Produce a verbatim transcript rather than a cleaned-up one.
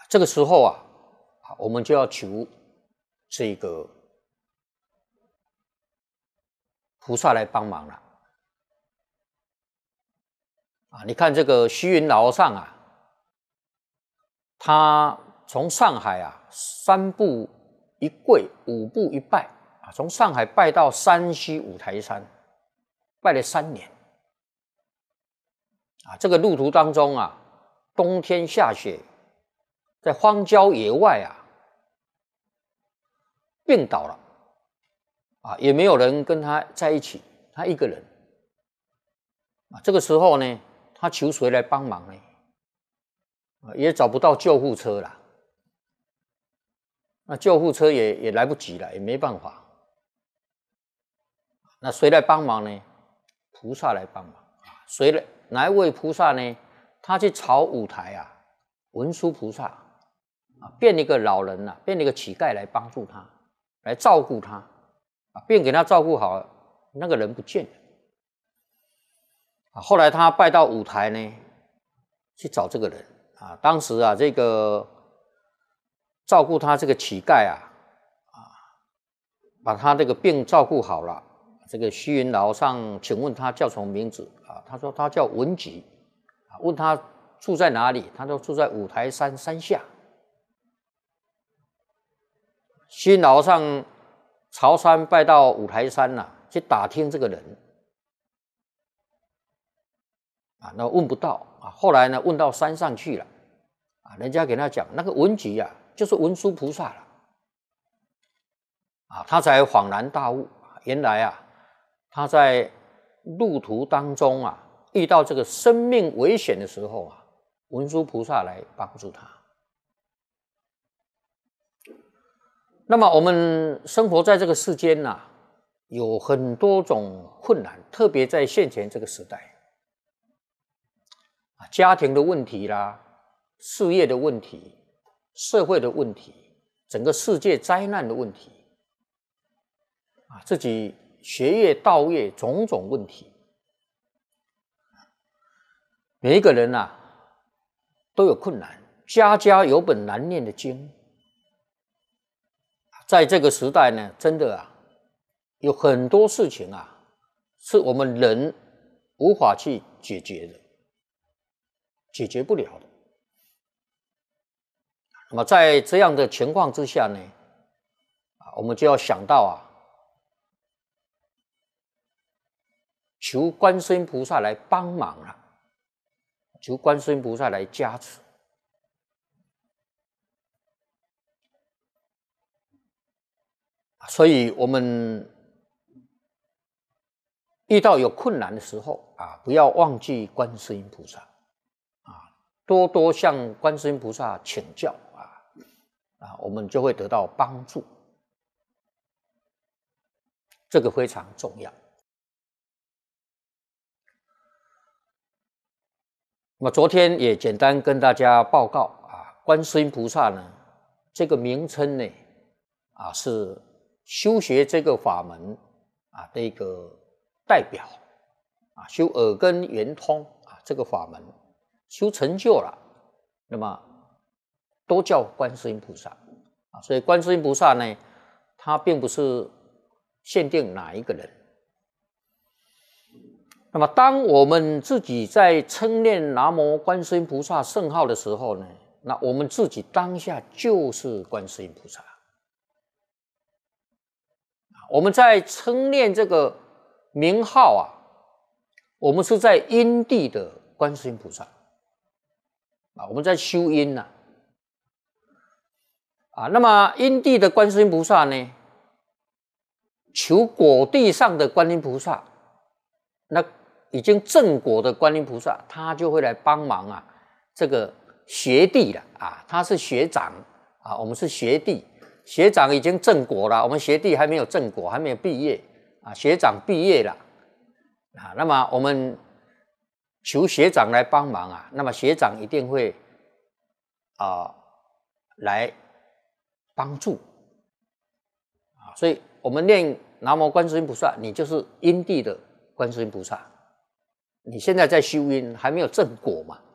这个时候啊，我们就要求这个菩萨来帮忙了。啊，你看这个虚云老和尚啊，他从上海啊三步一跪，五步一拜啊，从上海拜到山西五台山，拜了三年。啊，这个路途当中啊，冬天下雪，在荒郊野外啊，病倒了，啊，也没有人跟他在一起，他一个人。啊，这个时候呢，他求谁来帮忙呢？啊，也找不到救护车了，那救护车也也来不及了，也没办法。那谁来帮忙呢？菩萨来帮忙。谁来？哪一位菩萨呢？他去朝五台啊，文殊菩萨啊，变一个老人啊，变一个乞丐来帮助他，来照顾他啊，便给他照顾好了，那个人不见了啊。后来他拜到五台呢，去找这个人啊。当时啊，这个照顾他这个乞丐啊，啊，把他这个病照顾好了。这个虚云老和尚请问他叫什么名字啊？他说他叫文吉。问他住在哪里？他说住在五台山山下。虚云老和尚朝山拜到五台山呐、啊，去打听这个人啊，那问不到啊。后来呢，问到山上去了啊，人家给他讲那个文吉啊，就是文殊菩萨了啊，他才恍然大悟，原来啊。他在路途当中啊，遇到这个生命危险的时候啊，文殊菩萨来帮助他。那么我们生活在这个世间呐、啊，有很多种困难，特别在现前这个时代啊，家庭的问题啦，事业的问题，社会的问题，整个世界灾难的问题啊，自己。学业、道业种种问题，每一个人啊都有困难，家家有本难念的经。在这个时代呢，真的啊，有很多事情啊，是我们人无法去解决的，解决不了的。那么在这样的情况之下呢，我们就要想到啊。求观世音菩萨来帮忙了，求观世音菩萨来加持。所以我们遇到有困难的时候啊，不要忘记观世音菩萨啊，多多向观世音菩萨请教啊，啊，我们就会得到帮助。这个非常重要。那么昨天也简单跟大家报告啊，观世音菩萨呢，这个名称呢，啊是修学这个法门啊的一个代表啊，修耳根圆通啊这个法门，修成就了，那么都叫观世音菩萨啊。所以观世音菩萨呢，他并不是限定哪一个人。那么，当我们自己在称念南无观世音菩萨圣号的时候呢，那我们自己当下就是观世音菩萨。我们在称念这个名号啊，我们是在因地的观世音菩萨啊，我们在修因呐啊。那么因地的观世音菩萨呢，求果地上的观音菩萨，那已经正果的观音菩萨，他就会来帮忙啊。这个学弟了啊，他是学长啊，我们是学弟，学长已经正果了，我们学弟还没有正果，还没有毕业啊。学长毕业了啊，那么我们求学长来帮忙啊，那么学长一定会啊来帮助啊。所以我们念南无观世音菩萨，你就是因地的观世音菩萨。你现在在修因，还没有正果嘛？